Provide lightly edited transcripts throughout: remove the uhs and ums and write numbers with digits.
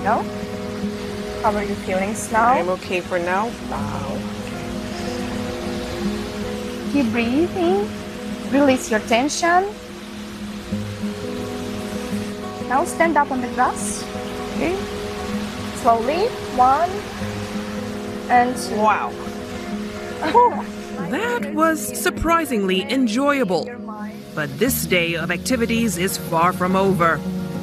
go. How are your feelings now? I'm okay for now. Wow. Keep breathing. Release your tension. Now stand up on the grass. Okay. Slowly. 1 and 2. Wow. That was surprisingly enjoyable. But this day of activities is far from over.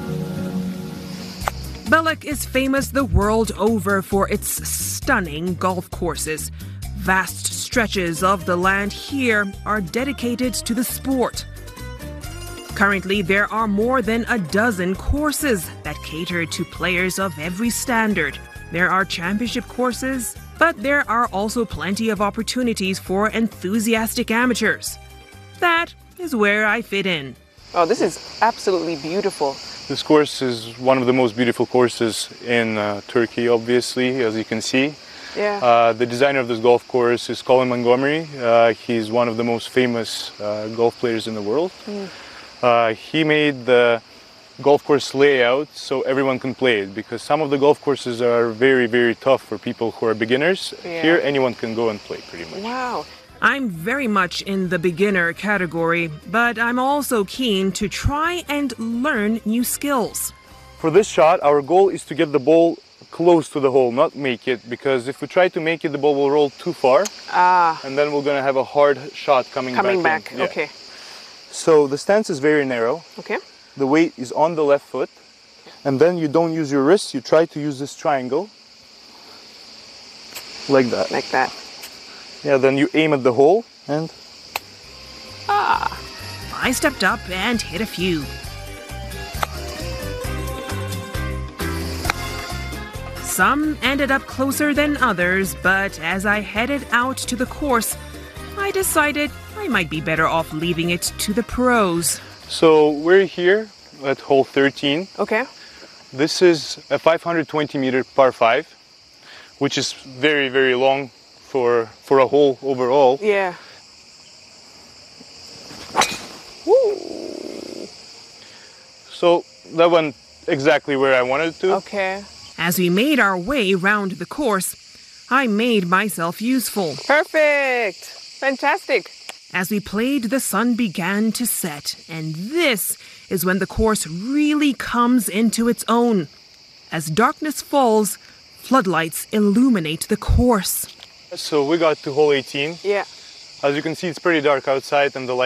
Belek is famous the world over for its stunning golf courses. Vast stretches of the land here are dedicated to the sport. Currently, there are more than a dozen courses that cater to players of every standard. There are championship courses, but there are also plenty of opportunities for enthusiastic amateurs. That is where I fit in. Oh, this is absolutely beautiful. This course is one of the most beautiful courses in Turkey, obviously, as you can see. Yeah. The designer of this golf course is Colin Montgomery. He's one of the most famous golf players in the world. He made the golf course layout so everyone can play it, because some of the golf courses are very, very tough for people who are beginners. Yeah. Here, anyone can go and play pretty much. Wow. I'm very much in the beginner category, but I'm also keen to try and learn new skills. For this shot, our goal is to get the ball close to the hole, not make it, because if we try to make it, the ball will roll too far. And then we're going to have a hard shot coming back. Yeah. Okay. So the stance is very narrow. Okay. The weight is on the left foot. And then you don't use your wrists, you try to use this triangle. Like that. Like that. Yeah, then you aim at the hole and... I stepped up and hit a few. Some ended up closer than others, but as I headed out to the course, I decided I might be better off leaving it to the pros. So we're here at hole 13. Okay. This is a 520 meter par 5, which is very, very long for a hole overall. Yeah. Woo. So that went exactly where I wanted to. Okay. As we made our way round the course, I made myself useful. Perfect. Fantastic. As we played, the sun began to set, and this is when the course really comes into its own. As darkness falls, floodlights illuminate the course. So we got to hole 18. Yeah. As you can see, it's pretty dark outside and the light